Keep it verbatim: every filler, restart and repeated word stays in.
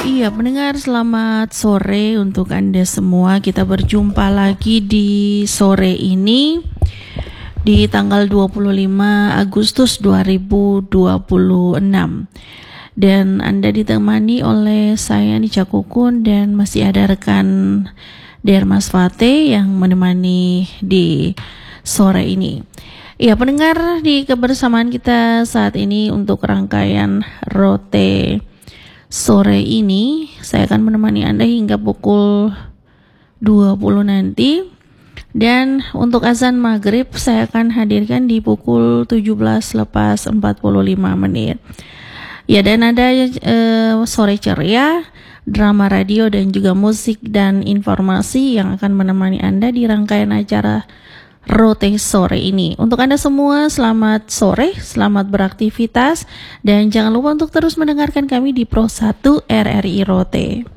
Iya, pendengar selamat sore untuk Anda semua. Kita berjumpa lagi di sore ini di tanggal dua puluh lima Agustus dua ribu dua puluh enam. Dan Anda ditemani oleh saya Nica Kukun dan masih ada rekan Dermas Fate yang menemani di sore ini. Iya, pendengar, di kebersamaan kita saat ini untuk rangkaian Rote sore ini saya akan menemani Anda hingga pukul dua puluh nanti, dan untuk azan maghrib saya akan hadirkan di pukul tujuh belas lepas empat puluh lima menit. Ya, dan ada eh, sore ceria, drama radio dan juga musik dan informasi yang akan menemani Anda di rangkaian acara Rote sore ini. Untuk Anda semua, selamat sore, selamat beraktivitas, dan jangan lupa untuk terus mendengarkan kami di Pro satu R R I Rote.